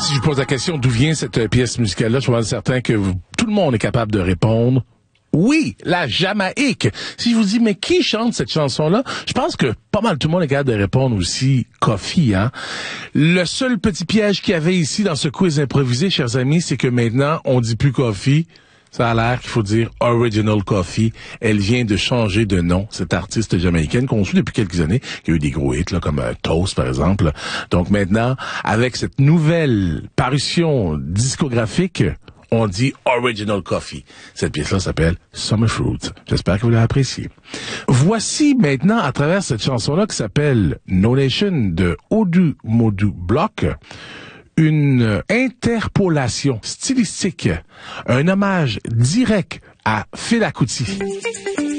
Si je pose la question d'où vient cette pièce musicale-là, je suis vraiment certain que tout le monde est capable de répondre. Oui, la Jamaïque. Si je vous dis, mais qui chante cette chanson-là? Je pense que pas mal tout le monde est capable de répondre aussi Koffee, hein. Le seul petit piège qu'il y avait ici dans ce quiz improvisé, chers amis, c'est que maintenant, on dit plus Koffee. Ça a l'air qu'il faut dire Original Koffee. Elle vient de changer de nom, cette artiste jamaïcaine qu'on suit depuis quelques années, qui a eu des gros hits, là, comme Toast, par exemple. Donc maintenant, avec cette nouvelle parution discographique, on dit Original Koffee. Cette pièce-là s'appelle Summer Fruit. J'espère que vous l'avez appréciée. Voici maintenant, à travers cette chanson-là qui s'appelle No Nation de Odu Modu Block, une interpolation stylistique, un hommage direct à Fela Kuti.